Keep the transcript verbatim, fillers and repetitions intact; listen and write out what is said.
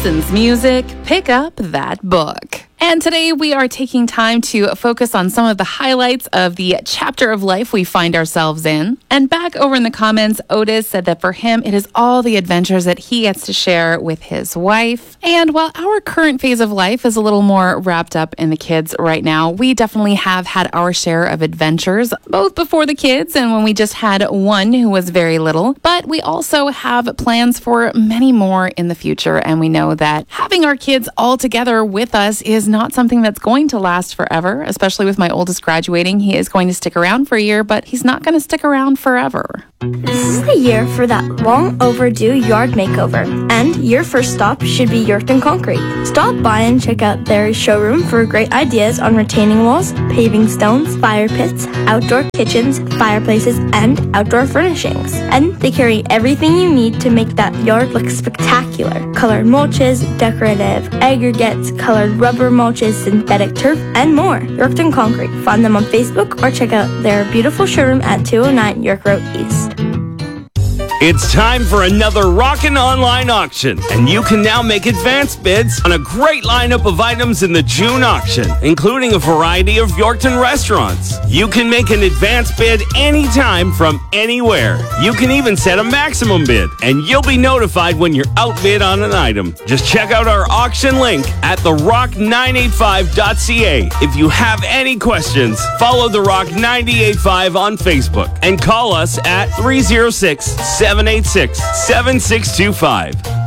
license music, pick up that book. And today we are taking time to focus on some of the highlights of the chapter of life we find ourselves in. And back over in the comments, Otis said that for him, it is all the adventures that he gets to share with his wife. And while our current phase of life is a little more wrapped up in the kids right now, we definitely have had our share of adventures, both before the kids and when we just had one who was very little. But we also have plans for many more in the future. And we know that having our kids all together with us is not something that's going to last forever, especially with my oldest graduating. He is going to stick around for a year, but he's not going to stick around forever. This is the year for that long overdue yard makeover, and your first stop should be Yorkton Concrete. Stop by and check out their showroom for great ideas on retaining walls, paving stones, fire pits, outdoor kitchens, fireplaces, and outdoor furnishings. And they carry everything you need to make that yard look spectacular. Colored mulches, decorative aggregates, colored rubber mulches, synthetic turf, and more. Yorkton Concrete. Find them on Facebook or check out their beautiful showroom at two oh nine York Road East. It's time for another rockin' online auction, and you can now make advance bids on a great lineup of items in the June auction, including a variety of Yorkton restaurants. You can make an advance bid anytime from anywhere. You can even set a maximum bid, and you'll be notified when you're outbid on an item. Just check out our auction link at the rock nine eighty-five dot c a. If you have any questions, follow The Rock nine eighty-five on Facebook and call us at three oh six, seven eight six, seven six two five.